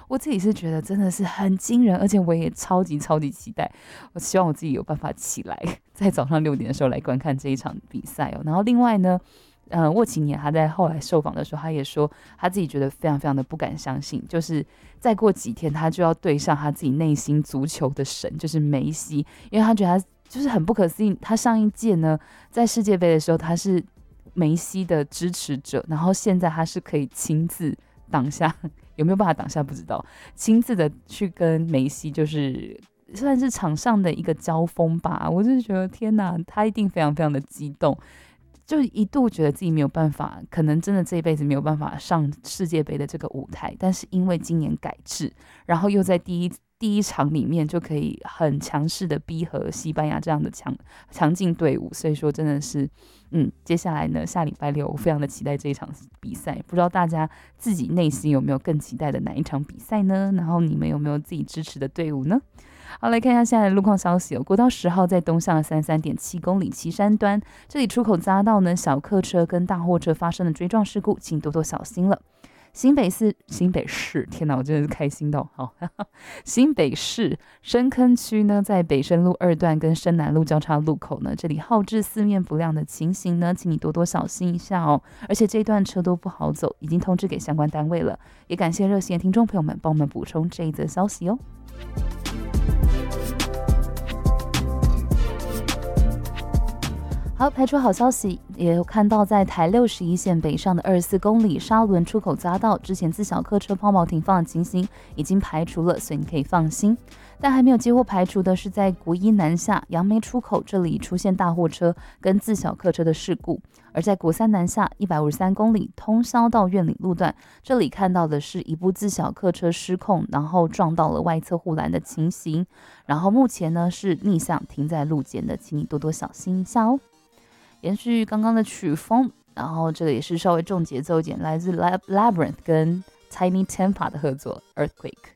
我自己是觉得真的是很惊人，而且我也超级超级期待。我希望我自己有办法起来，在早上6点的时候来观看这一场比赛哦。然后另外呢，沃奇尼亚他在后来受访的时候，他也说他自己觉得非常非常的不敢相信，就是再过几天他就要对上他自己内心足球的神，就是梅西，因为他觉得他就是很不可思议。他上一届呢，在世界杯的时候他是梅西的支持者，然后现在他是可以亲自挡下，有没有办法挡下不知道，亲自的去跟梅西就是算是场上的一个交锋吧。我就觉得天哪，他一定非常非常的激动。就一度觉得自己没有办法，可能真的这一辈子没有办法上世界杯的这个舞台，但是因为今年改制，然后又在第一场里面就可以很强势的逼和西班牙这样的强劲队伍，所以说真的是，接下来呢，下礼拜六我非常的期待这一场比赛，不知道大家自己内心有没有更期待的哪一场比赛呢？然后你们有没有自己支持的队伍呢？好，来看一下现在的路况消息哦。国道10号在东向33.7公里旗山端，这里出口匝道呢，小客车跟大货车发生了追撞事故，请多多小心了。新北市，天哪，我真的是开心到好。新北市深坑区呢，在北深路2段跟深南路交叉路口呢，这里号志四面不亮的情形呢，请你多多小心一下哦。而且这一段车都不好走，已经通知给相关单位了，也感谢热心的听众朋友们帮我们补充这一则消息哦。好，排除好消息，也有看到在台61线北上的24公里沙仑出口匝道，之前自小客车抛锚停放的情形已经排除了，所以你可以放心。但还没有几乎排除的是在国一南下杨梅出口这里出现大货车跟自小客车的事故，而在国三南下153公里通霄到苑里路段，这里看到的是一部自小客车失控，然后撞到了外侧护栏的情形，然后目前呢是逆向停在路肩的，请你多多小心一下哦。延续刚刚的曲风，然后这个也是稍微重节奏一点，来自 Labyrinth 跟 Tiny Tempa 的合作 Earthquake。